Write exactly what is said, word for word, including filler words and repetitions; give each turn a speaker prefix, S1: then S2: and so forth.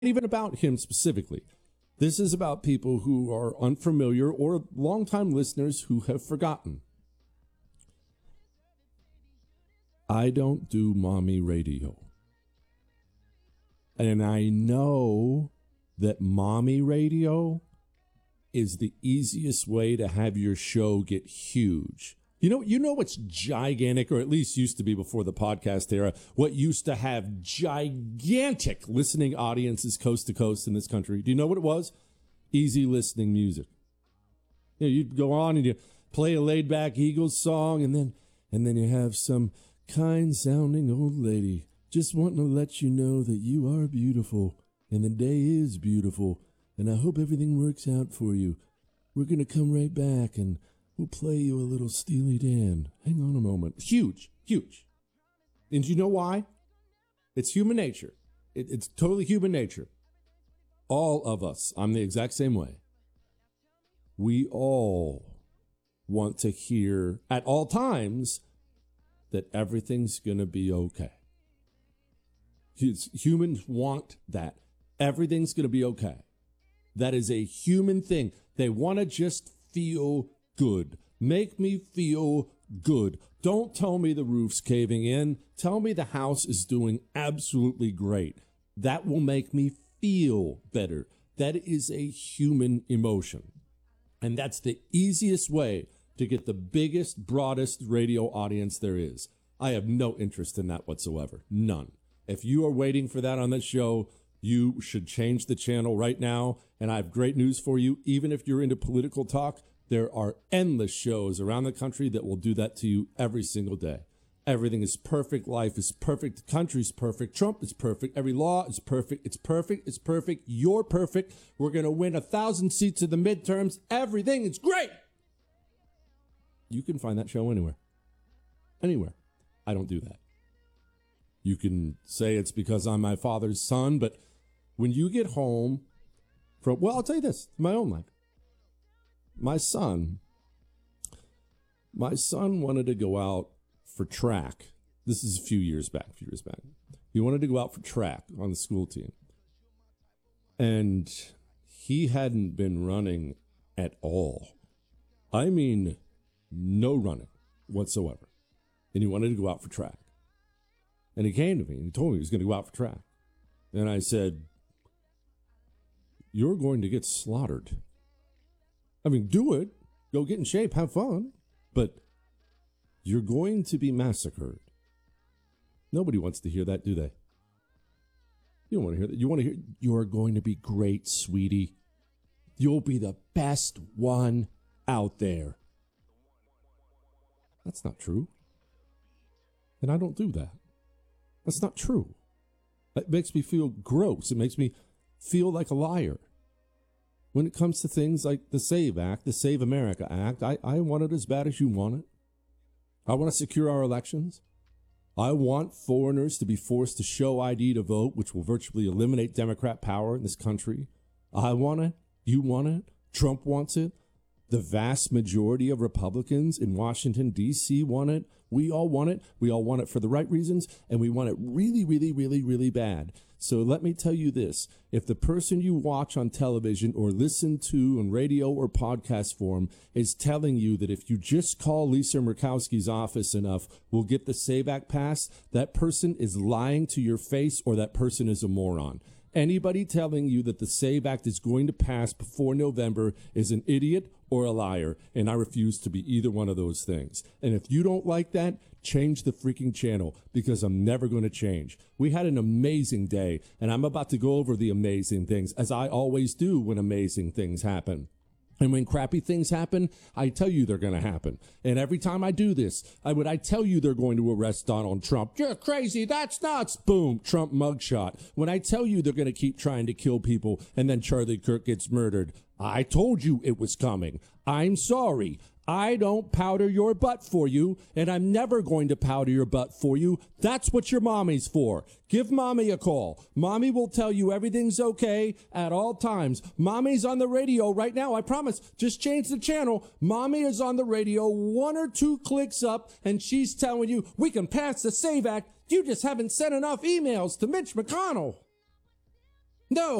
S1: even about him specifically. This is about people who are unfamiliar or longtime listeners who have forgotten. I don't do mommy radio. And I know that mommy radio is the easiest way to have your show get huge. You know, you know what's gigantic, or at least used to be before the podcast era, what used to have gigantic listening audiences coast to coast in this country? Do you know what it was? Easy listening music. You know, you'd go on and you play a laid-back Eagles song, and then and then you have some kind-sounding old lady just wanting to let you know that you are beautiful, and the day is beautiful, and I hope everything works out for you. We're going to come right back, and we'll play you a little Steely Dan. Hang on a moment. Huge, huge. And you know why? It's human nature. It, it's totally human nature. All of us, I'm the exact same way. We all want to hear at all times that everything's going to be okay. Humans want that. Everything's going to be okay. That is a human thing. They want to just feel good. Make me feel good. Don't tell me the roof's caving in. Tell me the house is doing absolutely great. That will make me feel better. That is a human emotion. And that's the easiest way to get the biggest, broadest radio audience there is. I have no interest in that whatsoever. None. If you are waiting for that on this show, you should change the channel right now. And I have great news for you. Even if you're into political talk, there are endless shows around the country that will do that to you every single day. Everything is perfect. Life is perfect. The country's perfect. Trump is perfect. Every law is perfect. It's perfect. It's perfect. You're perfect. We're going to win a thousand seats in the midterms. Everything is great. You can find that show anywhere. Anywhere. I don't do that. You can say it's because I'm my father's son, but when you get home from, well, I'll tell you this, my own life. My son, my son wanted to go out for track. This is a few years back, a few years back. He wanted to go out for track on the school team. And he hadn't been running at all. I mean, no running whatsoever. And he wanted to go out for track. And he came to me and he told me he was going to go out for track. And I said, you're going to get slaughtered. I mean, do it. Go get in shape. Have fun. But you're going to be massacred. Nobody wants to hear that, do they? You don't want to hear that. You want to hear, you're going to be great, sweetie. You'll be the best one out there. That's not true. And I don't do that. That's not true. It makes me feel gross. It makes me feel like a liar. When it comes to things like the SAVE Act, the Save America Act, I, I want it as bad as you want it. I want to secure our elections. I want foreigners to be forced to show I D to vote, which will virtually eliminate Democrat power in this country. I want it. You want it. Trump wants it. The vast majority of Republicans in Washington, D C want it. We all want it. We all want it for the right reasons, and we want it really, really, really, really bad. So let me tell you this. If the person you watch on television or listen to on radio or podcast form is telling you that if you just call Lisa Murkowski's office enough, we'll get the SAVE Act passed, that person is lying to your face, or that person is a moron. Anybody telling you that the SAVE Act is going to pass before November is an idiot or a liar, and I refuse to be either one of those things. And if you don't like that, change the freaking channel, because I'm never going to change. We had an amazing day, and I'm about to go over the amazing things, as I always do when amazing things happen. And when crappy things happen, I tell you they're going to happen. And every time I do this, I would I tell you they're going to arrest Donald Trump. You're crazy. That's nuts. Boom. Trump mugshot. When I tell you they're going to keep trying to kill people and then Charlie Kirk gets murdered, I told you it was coming. I'm sorry. I don't powder your butt for you, and I'm never going to powder your butt for you. That's what your mommy's for. Give mommy a call. Mommy will tell you everything's okay at all times. Mommy's on the radio right now. I promise. Just change the channel. Mommy is on the radio one or two clicks up, and she's telling you, we can pass the SAVE Act. You just haven't sent enough emails to Mitch McConnell. No,